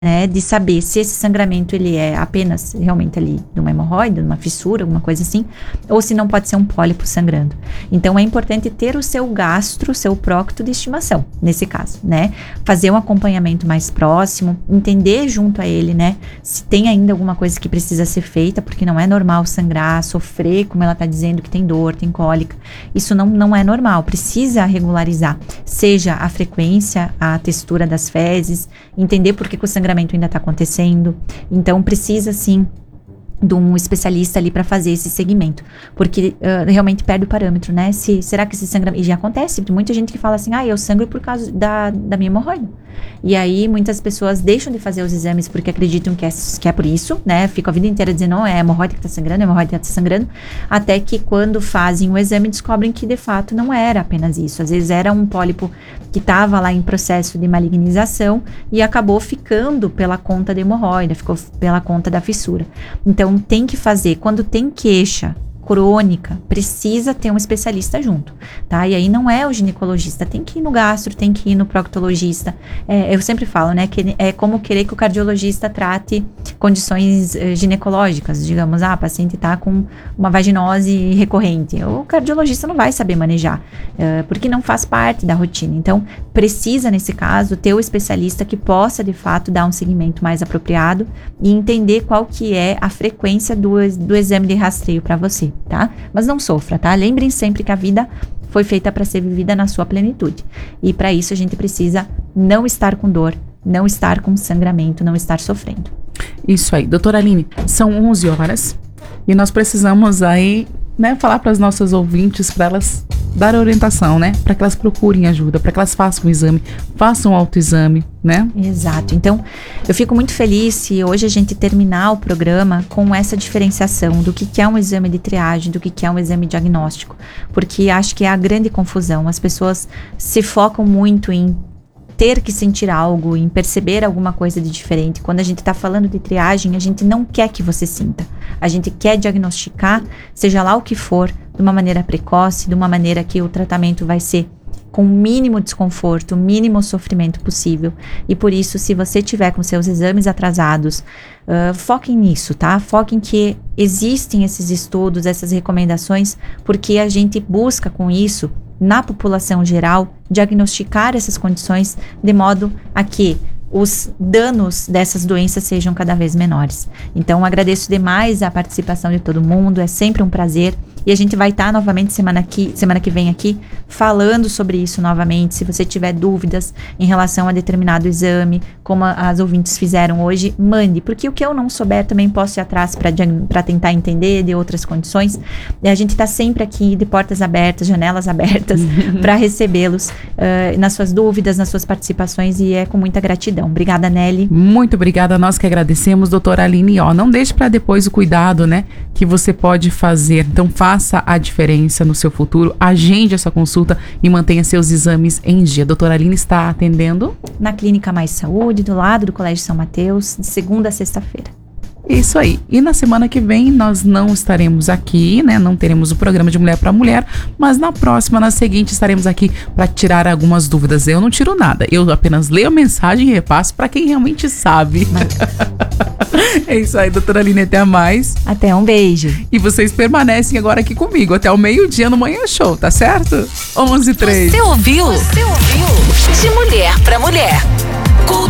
né, de saber se esse sangramento ele é apenas realmente ali de uma hemorroida, de uma fissura, alguma coisa assim, ou se não pode ser um pólipo sangrando. Então é importante ter o seu gastro, seu prócto de estimação, nesse caso, né? Fazer um acompanhamento mais próximo, entender junto a ele, né, se tem ainda alguma coisa que precisa ser feita, porque não é normal sangrar, sofrer, como ela tá dizendo que tem dor, tem cólica. Isso não é normal, precisa regularizar, seja a frequência, a textura das fezes, entender por que o sangramento ainda está acontecendo. Então precisa sim de um especialista ali para fazer esse segmento, porque realmente perde o parâmetro, né? Será que esse sangramento... E já acontece, tem muita gente que fala assim, eu sangro por causa da minha hemorroida. E aí muitas pessoas deixam de fazer os exames porque acreditam que é por isso, né? Ficam a vida inteira dizendo, não, é a hemorroida que tá sangrando, é a hemorroida que tá sangrando, até que quando fazem o exame descobrem que de fato não era apenas isso. Às vezes era um pólipo que estava lá em processo de malignização e acabou ficando pela conta da hemorroida, ficou pela conta da fissura. Então tem que fazer, quando tem queixa crônica, precisa ter um especialista junto, tá? E aí não é o ginecologista, tem que ir no gastro, tem que ir no proctologista. Eu sempre falo, né, que é como querer que o cardiologista trate condições ginecológicas, digamos, a paciente tá com uma vaginose recorrente, o cardiologista não vai saber manejar, porque não faz parte da rotina. Então, precisa, nesse caso, ter o especialista que possa, de fato, dar um segmento mais apropriado e entender qual que é a frequência do exame de rastreio para você, tá? Mas não sofra, tá? Lembrem sempre que a vida foi feita para ser vivida na sua plenitude. E para isso a gente precisa não estar com dor, não estar com sangramento, não estar sofrendo. Isso aí. Doutora Aline, são 11 horas e nós precisamos aí, né, falar para as nossas ouvintes, para elas dar orientação, né? Para que elas procurem ajuda, para que elas façam o exame, façam o autoexame, né? Exato. Então, eu fico muito feliz se hoje a gente terminar o programa com essa diferenciação do que é um exame de triagem, do que é um exame diagnóstico, porque acho que é a grande confusão. As pessoas se focam muito em ter que sentir algo, em perceber alguma coisa de diferente. Quando a gente está falando de triagem, a gente não quer que você sinta. A gente quer diagnosticar, seja lá o que for, de uma maneira precoce, de uma maneira que o tratamento vai ser com o mínimo desconforto, o mínimo sofrimento possível. E por isso, se você tiver com seus exames atrasados, foquem nisso, tá? Foquem que existem esses estudos, essas recomendações, porque a gente busca com isso, na população geral, diagnosticar essas condições de modo a que os danos dessas doenças sejam cada vez menores. Então, agradeço demais a participação de todo mundo, é sempre um prazer. E a gente vai estar novamente semana que vem aqui falando sobre isso novamente. Se você tiver dúvidas em relação a determinado exame, como as ouvintes fizeram hoje, mande, porque o que eu não souber também posso ir atrás para tentar entender de outras condições. E a gente está sempre aqui de portas abertas, janelas abertas, para recebê-los nas suas dúvidas, nas suas participações, e é com muita gratidão. Obrigada, Nelly. Muito obrigada, nós que agradecemos, doutora Aline. Não deixe para depois o cuidado, né, que você pode fazer. Então, faça a diferença no seu futuro, agende essa consulta e mantenha seus exames em dia. A doutora Aline está atendendo? Na Clínica Mais Saúde, do lado do Colégio São Mateus, de segunda a sexta-feira. Isso aí. E na semana que vem nós não estaremos aqui, né? Não teremos o programa de Mulher para Mulher, mas na próxima, na seguinte, estaremos aqui para tirar algumas dúvidas. Eu não tiro nada, eu apenas leio a mensagem e repasso para quem realmente sabe. É isso aí, doutora Aline, até mais. Até, um beijo. E vocês permanecem agora aqui comigo até o meio-dia no Manhã Show, tá certo? 11h03. Você ouviu? De Mulher para Mulher.